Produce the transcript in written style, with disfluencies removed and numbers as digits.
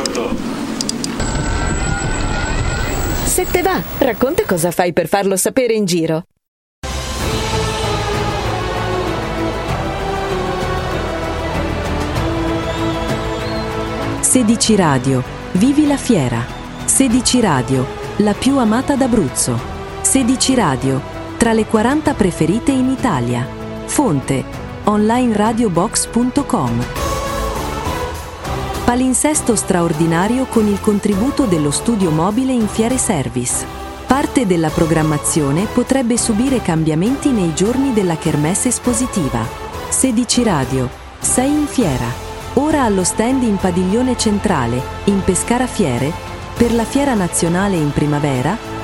morto. Se te va, racconta cosa fai per farlo sapere in giro. Sedici Radio, vivi la fiera. Sedici Radio, la più amata d'Abruzzo. Sedici Radio, tra le 40 preferite in Italia. Fonte, onlineradiobox.com. Palinsesto straordinario con il contributo dello studio mobile in Fiere Service. Parte della programmazione potrebbe subire cambiamenti nei giorni della kermesse espositiva. Sedici Radio, sei in fiera. Ora allo stand in Padiglione Centrale, in Pescara Fiere, per la Fiera Nazionale in primavera,